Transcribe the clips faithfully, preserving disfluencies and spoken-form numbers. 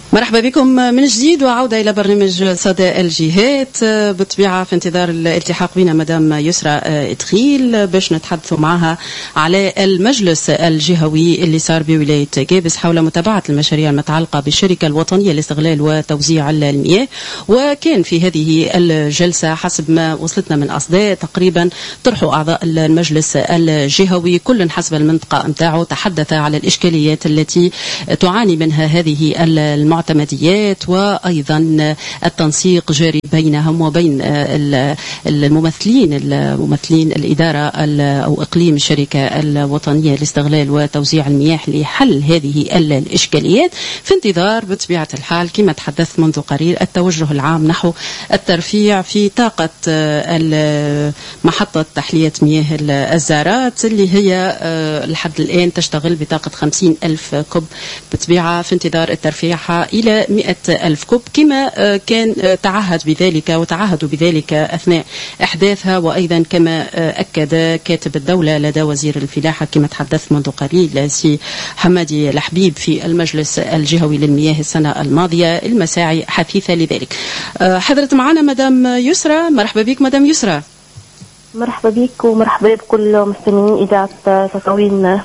مرحبا بكم من جديد وعودة إلى برنامج صدى الجهات. بالطبيعة في انتظار الالتحاق بنا مدام يسرى إدخيل باش نتحدثوا معها على المجلس الجهوي اللي صار بولاية جابس حول متابعة المشاريع المتعلقة بالشركة الوطنية لاستغلال وتوزيع المياه. وكان في هذه الجلسة حسب ما وصلتنا من أصداء تقريبا طرحوا أعضاء المجلس الجهوي كل حسب المنطقة متاعه تحدث على الإشكاليات التي تعاني منها هذه المعتمديات وأيضا التنسيق جاري بينهم وبين الممثلين الممثلين الإدارة أو إقليم الشركة الوطنية لاستغلال وتوزيع المياه لحل هذه الإشكاليات في انتظار بطبيعة الحال كما تحدثت منذ قليل التوجه العام نحو الترفيع في طاقة محطة تحلية مياه الزارات اللي هي لحد الآن تشتغل بطاقة خمسين ألف كوب بطبيعة في انتظار الترفيعها إلى مئة ألف كوب كما كان تعهد بذلك وتعهدوا بذلك أثناء إحداثها. وأيضا كما أكد كاتب الدولة لدى وزير الفلاحة كما تحدث منذ قليل سي حمادي الحبيب في المجلس الجهوي للمياه السنة الماضية المساعي حثيثة لذلك. حضرت معنا مدام يسرى. مرحبا بك مدام يسرى. مرحبا بك ومرحبا بكل مستمعين إذاعة تطاوين.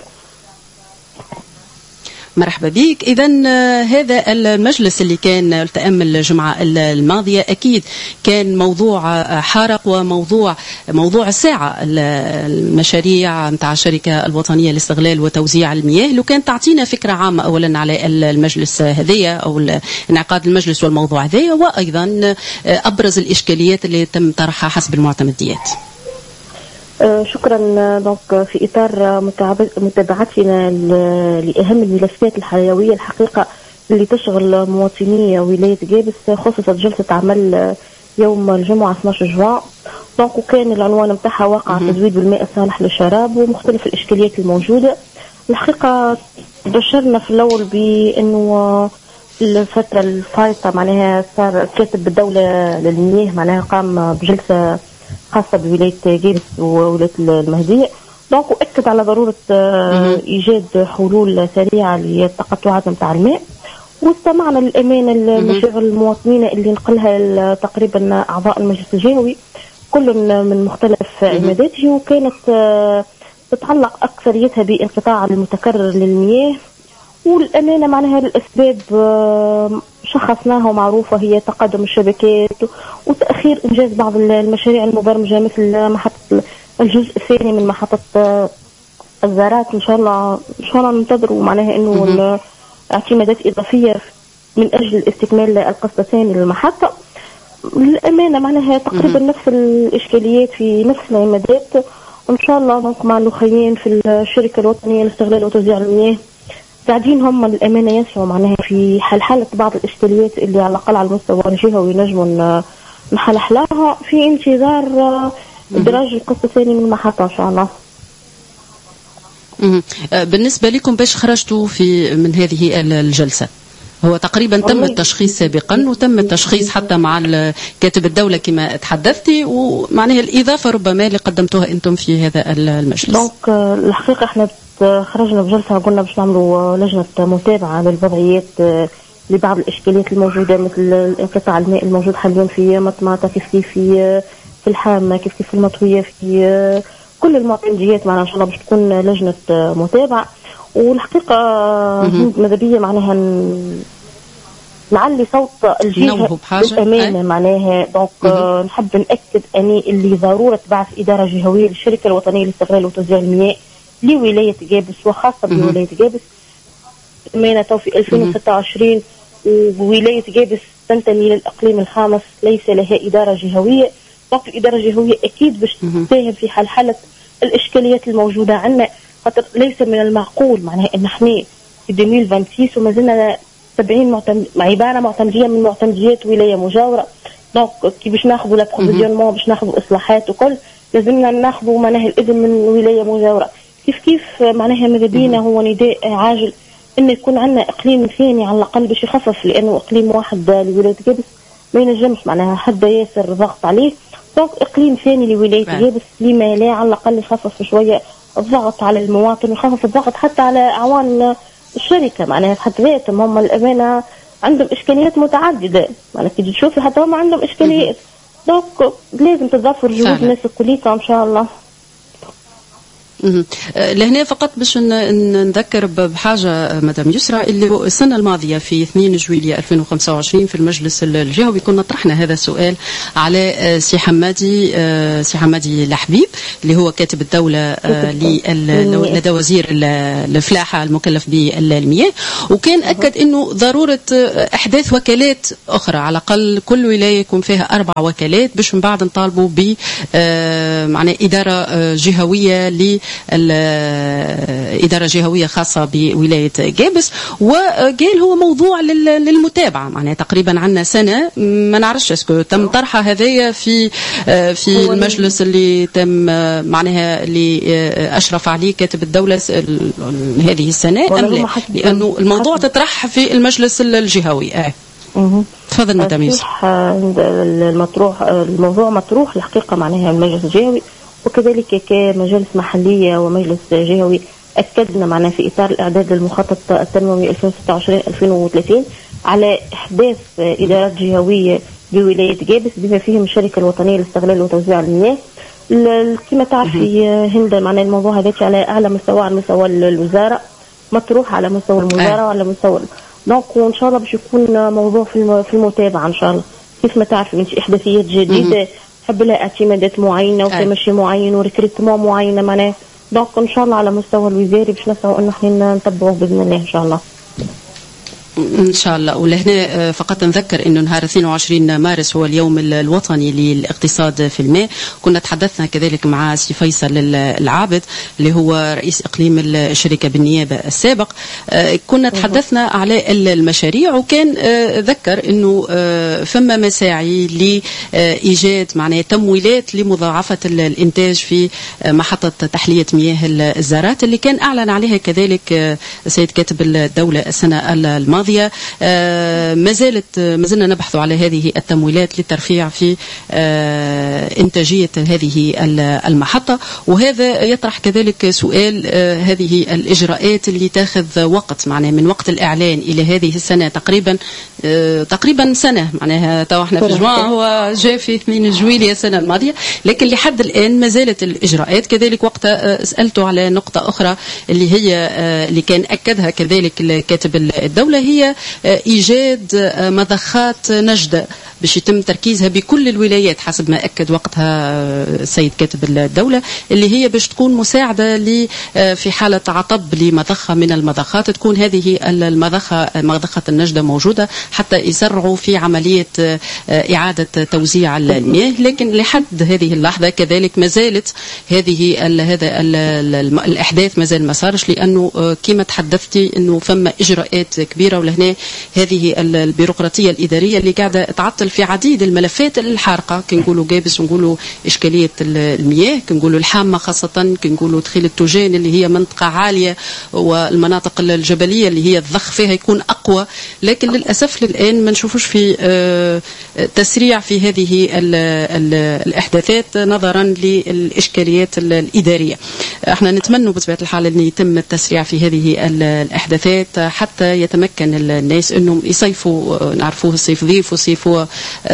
مرحبا بك. إذا هذا المجلس اللي كان التأم الجمعة الماضية أكيد كان موضوع حارق وموضوع موضوع الساعة المشاريع متاع الشركة الوطنية لاستغلال وتوزيع المياه. لو كان تعطينا فكرة عامة أولا على المجلس هذيا أو انعقاد المجلس والموضوع هذايا وأيضا أبرز الإشكاليات اللي تم طرحها حسب المعتمديات. شكرا. دونك في إطار متابعتنا لأهم الملفات الحيوية الحقيقة اللي تشغل مواطني ولاية جابس خصصت جلسة عمل يوم الجمعة اثني عشر جوان. دونك وكان العنوان متاعها واقع تزويد بالماء الصالح للشراب ومختلف الإشكاليات الموجودة. الحقيقة بشرنا في الأول بأنه الفترة الفايتة معناها صار كاتب الدولة للمياه معناها قام بجلسة خاصة بولاية جابس وولاية المهدية. دونك أكد على ضرورة إيجاد حلول سريعة للتقطعات متاع الماء واستمعنا للأمانة المشاغل المواطنين اللي نقلها تقريبا أعضاء المجلس الجهوي كل من مختلف عماداته وكانت تتعلق أكثريتها بانقطاع المتكرر للمياه. والأمانة معناها الأسباب شخصناها ومعروفة هي تقدم الشبكات وتأخير إنجاز بعض المشاريع المبرمجة مثل محطة الجزء الثاني من محطة الزارات. إن شاء الله إن شاء الله ننتظروا معناها إنه اعتمادات إضافية من أجل استكمال القسط الثاني للمحطة. للأمانة معناها تقريبا نفس الإشكاليات في نفس العمادات. وإن شاء الله مع الأخوين في الشركة الوطنية لاستغلال وتوزيع المياه قاعدين هم الأمانة يسعوا معناها في حل حالة بعض الإشكاليات اللي على الأقل على المستوى الجهوي نجموا نحل لها في انتظار إدراج القسط الثاني من المحطة إن شاء الله. بالنسبة لكم باش خرجتوا في من هذه الجلسة هو تقريبا تم التشخيص سابقا وتم التشخيص حتى مع كاتب الدولة كما تحدثتي ومعناها الإضافة ربما اللي قدمتوها أنتم في هذا المجلس. دونك الحقيقة احنا خرجنا بجلسة قلنا باش نعملوا لجنة متابعة للوضعيات لبعض الإشكاليات الموجودة مثل انقطاع الماء الموجود حاليا في مطماطة كيف كيف في في الحامة كيف كيف في المطوية في كل المعتمديات معنا إن شاء الله باش تكون لجنة متابعة. والحقيقة ماذا بيا معناها نعلي صوت الجهة بالأمانة معناها. دونك نحب نأكد أني اللي ضرورة بعث إدارة جهوية للشركة الوطنية لاستغلال وتوزيع المياه لولاية جابس وخاصة بولاية جابس. أمانة تو في ألفين وستة وعشرين وولاية جابس تنتمي للإقليم الخامس ليس لها إدارة جهوية. دونك الإدارة الجهوية أكيد باش تساهم في حل حالة الإشكاليات الموجودة عندنا خاطر ليس من المعقول معناها إن احنا في ألفين وستة وعشرين وما زلنا سبعين معتمد عبارة معتمدية من معتمديات ولاية مجاورة. دونك كي باش ناخذوا لابروفيزيونمون باش ناخذوا إصلاحات وكل لازمنا ناخذوا معناها الإذن من ولاية مجاورة. كيف كيف معناها ماذا بينا هو نداء عاجل إنه يكون عندنا إقليم ثاني على الأقل باش يخفف لأنه إقليم واحد لولاية جابس ما ينجمش معناها حد ياسر ضغط عليه. دونك إقليم ثاني لولاية جابس لما لا على الأقل يخفف شوية الضغط على المواطن ويخفف الضغط حتى على أعوان الشركة معناها في حد ذاتهم هم الأمانة عندهم اشكاليات متعدده، معناها كي تشوفي حتى هم عندهم اشكاليات، دونك لازم تضافر جهود الناس الكليكا ان شاء الله. لهنا فقط باش نذكر بحاجه مدام يسرى، اللي السنه الماضيه في اثنين جويلية ألفين وخمسة وعشرين في المجلس الجهوي كنا طرحنا هذا السؤال على سي حمادي سي حمادي الحبيب اللي هو كاتب الدوله لدى وزير الفلاحه المكلف بالمياه، وكان اكد انه ضروره احداث وكالات اخرى، على الاقل كل ولايه يكون فيها اربع وكالات باش من بعد نطالبوا ب معناها اداره جهويه ل الإدارة جهوية خاصة بولاية جابس. وقال هو موضوع للمتابعة، معناها تقريبا عنا سنة ما نعرفش اسكو تم طرحها هذايا في في المجلس اللي تم معناها اللي أشرف عليه كاتب الدولة هذه السنة أم لا، لأنه الموضوع تطرح في المجلس الجهوي. اه تفضل مدام يوسف. المطروح الموضوع مطروح الحقيقة معناها المجلس الجهوي، وكذلك كمجالس محلية ومجلس جهوي أكدنا معنا في إطار الإعداد للمخطط التنموي ألفين وستة وعشرين ألفين وثلاثين على إحداث إدارات جهوية بولاية جابس بما فيهم الشركة الوطنية لاستغلال وتوزيع المياه. كما تعرفي هند معنا الموضوع هذا على أعلى مستوى، على مستوى الوزارة، مطروح على مستوى الوزارة وعلى مستوى دونك، وإن شاء الله باش يكون موضوع في المتابعة إن شاء الله. كيف ما تعرفي أنت إحداثيات جديدة حب لها اعتمادات معينه وتمشي معين وريكريتمون معينه معناها، دونك ان شاء الله على مستوى الوزاري باش نسعوا انه احنا نتبعوه باذن الله ان شاء الله. ان شاء الله. ولهنا فقط نذكر انه نهار اثنين وعشرين مارس هو اليوم الوطني للاقتصاد في الماء. كنا تحدثنا كذلك مع سي فيصل العابد اللي هو رئيس اقليم الشركه بالنيابه السابق، كنا تحدثنا على المشاريع، وكان ذكر انه فما مساعي لايجاد معناها تمويلات لمضاعفه الانتاج في محطه تحليه مياه الزارات اللي كان اعلن عليها كذلك السيد كاتب الدوله السنه الماضيه. ما زالت ما زلنا نبحث على هذه التمويلات للترفيع في إنتاجية هذه المحطة، وهذا يطرح كذلك سؤال هذه الإجراءات اللي تاخذ وقت، معناها من وقت الإعلان إلى هذه السنة تقريبا تقريبا سنة، معناها تو احنا في جوان هو جاء في اثنين جويلية السنة الماضية، لكن لحد الآن ما زالت الإجراءات. كذلك وقت سألته على نقطة أخرى اللي هي اللي كان أكدها كذلك كاتب الدولة، هي إيجاد مضخات نجدة باش يتم تركيزها بكل الولايات حسب ما أكد وقتها السيد كاتب الدولة، اللي هي باش تكون مساعدة ل في حالة عطب لمضخة من المضخات تكون هذه المضخة مضخة النجدة موجودة حتى يسرعوا في عملية إعادة توزيع المياه. لكن لحد هذه اللحظة كذلك ما زالت هذه هذا الأحداث ما زال ما صارش، لأنه كما تحدثتي أنه فما إجراءات كبيرة، ولهنا هذه البيروقراطية الإدارية اللي قاعدة تعطل في عديد الملفات الحارقة، كنقولوا جابس ونقولوا إشكالية المياه، كنقولوا الحامة خاصة، كنقولوا دخيل التوجان اللي هي منطقة عالية والمناطق الجبلية اللي هي الضخ فيها يكون أقوى، لكن للأسف للآن ما نشوفوش في تسريع في هذه الإحداثات نظرا للإشكاليات الإدارية. احنا نتمنى بطبيعة الحال أن يتم التسريع في هذه الإحداثات حتى يتمكن الناس أنهم يصيفوا، نعرفوه الصيف ضيف وصيفوا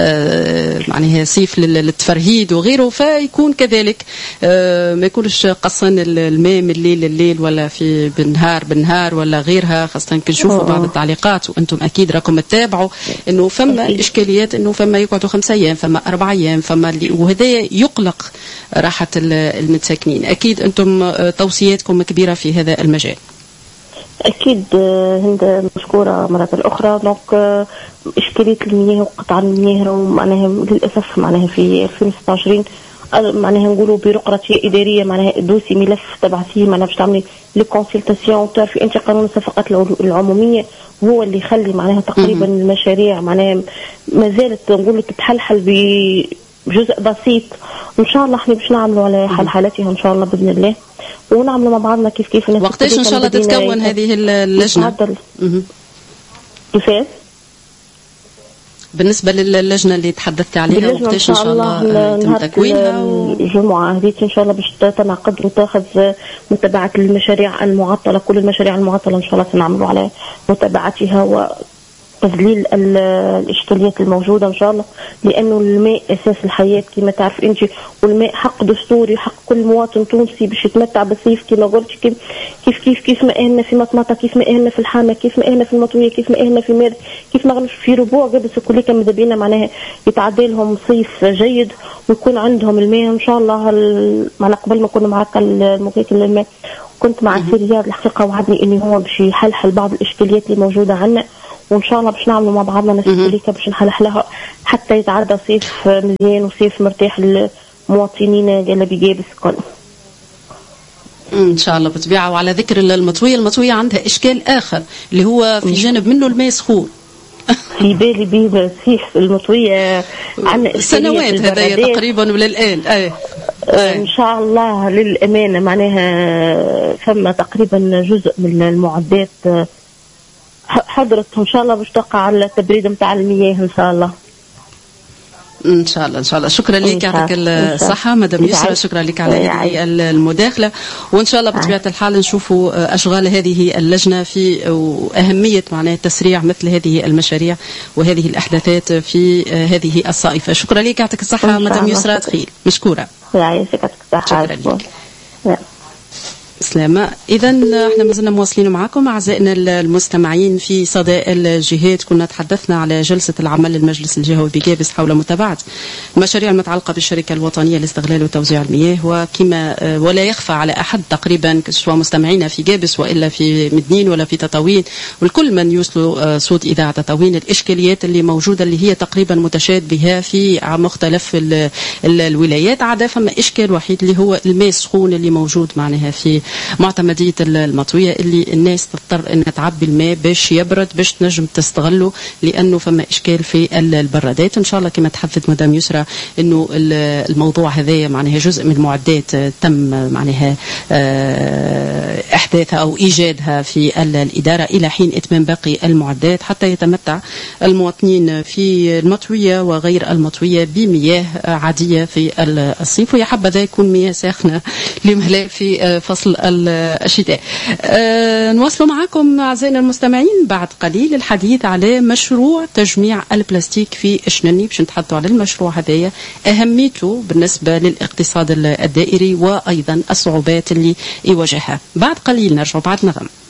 آه معناها صيف للتفرهيد وغيره، فيكون كذلك آه ما يكونش قصن الماء من الليل لليل ولا في بالنهار بالنهار ولا غيرها، خاصة كنشوفوا بعض التعليقات وأنتم أكيد راكم تتابعوا أنه فما إشكاليات، أنه فما يقعدوا خمسة أيام، فما أربع أيام، فما اللي وهذا يقلق راحة المتساكنين. أكيد أنتم توصياتكم كبيرة في هذا المجال. أكيد هند مشكورة مرة أخرى. دونك إشكالية المياه وقطع المياه ومعناها للأسف معناها في ألفين وستة وعشرين معناها نقولوا بيروقراطية إدارية، معناها دوسي ملف تبعتيه معناها باش تعملي لي كونسلتاسيون. تعرفي أنت قانون الصفقات العمومية هو اللي يخلي معناها تقريبا المشاريع معناها ما زالت نقولوا تتحلحل بجزء بسيط. إن شاء الله احنا باش نعملوا على حل حالتها إن شاء الله بإذن الله، ونعملوا مع بعضنا كيف كيف. وقتاش إن شاء الله تتكون هذه اللجنة؟ كيفاش؟ بالنسبة للجنة اللي تحدثت عليها وقتاش إن شاء الله يتم تكوينها؟ الجمعة هذه إن شاء الله باش تنعقد وتاخذ متابعة المشاريع المعطلة، كل المشاريع المعطلة إن شاء الله سنعملوا على متابعتها و تذليل الإشكاليات الموجودة إن شاء الله، لأنه الماء أساس الحياة كما تعرف أنت، والماء حق دستوري وحق كل مواطن تونسي باش يتمتع بالصيف كما قلت. كيف كيف كيف, كيف ما أهلنا في مطمطة، كيف ما أهلنا في الحامة، كيف ما أهلنا في المطوية، كيف ما أهلنا في مارس، كيف ما في ربوع قبل كليك ماذا بينا معناها يتعدى لهم صيف جيد ويكون عندهم الماء إن شاء الله. معنا قبل ما كنا معك المكيك للماء كنت مع السي رياض الحقيقة وعدني إني هو باش يحلحل بعض الإشكاليات اللي موجودة عنا، وإن شاء الله باش نعملوا مع بعضنا نفس الكليكة باش نحلحلها حتى يتعدى صيف مزيان وصيف مرتاح للمواطنين قال بجابس الكل ان شاء الله بطبيعه. وعلى ذكر المطويه، المطويه عندها اشكال اخر اللي هو في جانب منه الماء سخون. في بالي بيه صيح المطويه عندنا سنوات هذايا تقريبا ولا الان. اي ان شاء الله للامانه معناها فما تقريبا جزء من المعدات حضرت ان شاء الله باش تقع على التبريد نتاع المياه ان شاء الله. ان شاء الله ان شاء الله. شكرا لك، يعطيك الصحه مدام يسرا، شكرا لك على هذه المداخله، وان شاء الله بطبيعه الحال نشوفوا اشغال هذه اللجنه في واهميه معناها تسريع مثل هذه المشاريع وهذه الاحداثات في هذه الصائفه. شكرا لك، يعطيك الصحه مدام يسرا دخيل، مشكوره. يعيشك الصحه. شكرا لك. سلامة. إذا احنا ما زلنا مواصلين معكم أعزائنا المستمعين في صدى الجهات. كنا تحدثنا على جلسة العمل للمجلس الجهوي بجابس حول متابعة المشاريع المتعلقة بالشركة الوطنية لاستغلال وتوزيع المياه، وكما ولا يخفى على أحد تقريبا سواء مستمعينا في جابس وإلا في مدنين ولا في تطاوين والكل من يوصلوا صوت إذاعة تطاوين الإشكاليات اللي موجودة اللي هي تقريبا متشابهة في مختلف ال ال الولايات. عادة فما إشكال وحيد اللي هو الماء السخون اللي موجود معناها في معتمدية المطوية، اللي الناس تضطر انها تعبي الماء باش يبرد باش تنجم تستغله، لانه فما اشكال في البرادات. ان شاء الله كما تحدثت مدام يسرا انه الموضوع هذايا معناها جزء من المعدات تم معناها احداثها او ايجادها في الاداره الى حين اتمام باقي المعدات حتى يتمتع المواطنين في المطويه وغير المطويه بمياه عاديه في الصيف، ويا حبذا يكون مياه ساخنه لما لا في فصل الشتاء. أه نواصل معكم أعزائنا المستمعين بعد قليل الحديث على مشروع تجميع البلاستيك في شنني. باش نتحدثوا على المشروع هذايا أهميته بالنسبة للاقتصاد الدائري وأيضا الصعوبات اللي يواجهها. بعد قليل نرجع بعد نغم.